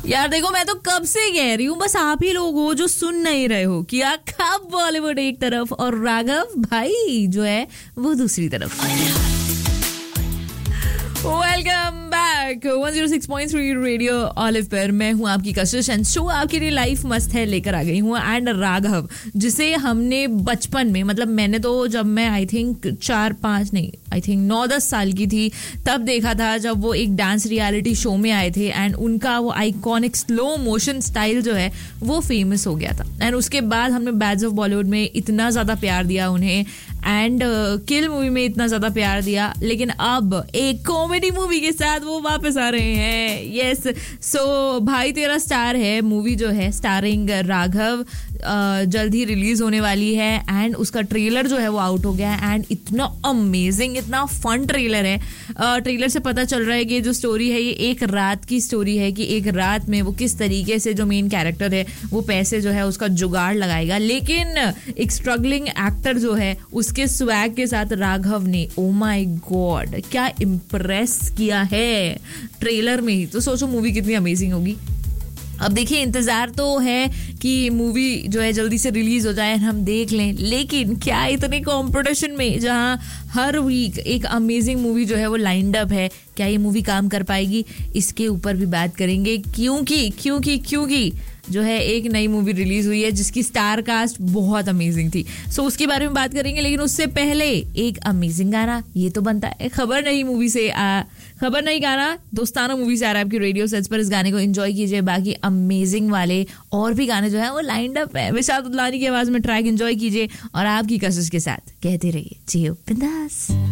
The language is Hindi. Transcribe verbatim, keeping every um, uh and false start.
यार देखो, मैं तो कब से कह रही हूँ, बस आप ही लोग हो जो सुन नहीं रहे हो कि कब बॉलीवुड एक तरफ और राघव भाई जो है वो दूसरी तरफ। Welcome back one zero six point three radio olive पर। मैं हूं आपकी कशिश एंड शो आपके लिए लाइफ मस्त है लेकर आ गई हूं। एंड राघव, जिसे हमने बचपन में, मतलब मैंने तो जब मैं आई थिंक चार पाँच नहीं आई थिंक नौ दस साल की थी तब देखा था, जब वो एक डांस रियलिटी शो में आए थे एंड उनका वो आइकॉनिक स्लो मोशन स्टाइल जो है वो फेमस हो गया था। एंड उसके बाद हमने बैड्स ऑफ बॉलीवुड में इतना ज़्यादा प्यार दिया उन्हें एंड किल मूवी में इतना ज़्यादा प्यार दिया, लेकिन अब एक कॉमेडी मूवी के साथ वो वापस आ रहे हैं। यस, सो भाई तेरा स्टार है मूवी जो है स्टारिंग राघव, uh, जल्द ही रिलीज होने वाली है एंड उसका ट्रेलर जो है वो आउट हो गया है एंड इतना अमेजिंग, इतना फन ट्रेलर है। uh, ट्रेलर से पता चल रहा है कि जो स्टोरी है ये एक रात की स्टोरी है कि एक रात में वो किस तरीके से जो मेन कैरेक्टर है वो पैसे जो है उसका जुगाड़ लगाएगा, लेकिन एक स्ट्रगलिंग एक्टर जो है उसके स्वैग के साथ राघव ने ओ माय गॉड क्या इम्प्रेस किया है ट्रेलर में ही। तो सोचो मूवी कितनी अमेजिंग होगी। अब देखिए, इंतजार तो है कि मूवी जो है जल्दी से रिलीज हो जाए हम देख लें, लेकिन क्या इतने कंपटीशन में जहां हर वीक एक अमेजिंग मूवी जो है वो लाइंड अप है, क्या ये मूवी काम कर पाएगी? इसके ऊपर भी बात करेंगे, क्योंकि क्योंकि क्योंकि जो है एक नई मूवी रिलीज हुई है जिसकी स्टार कास्ट बहुत अमेजिंग थी। सो so, उसके बारे में बात करेंगे, लेकिन उससे पहले एक अमेजिंग गाना ये तो बनता है। खबर नहीं मूवी से आ, खबर नहीं गाना दोस्ताना मूवी से आ रहा है आपकी रेडियो सेट्स पर। इस गाने को एंजॉय कीजिए। बाकी अमेजिंग वाले और भी गाने जो है वो लाइंड अप है। विशाल दुलानी की आवाज में ट्रैक एंजॉय कीजिए और आपकी कशिश के साथ कहते रहिए जियो बिंदास।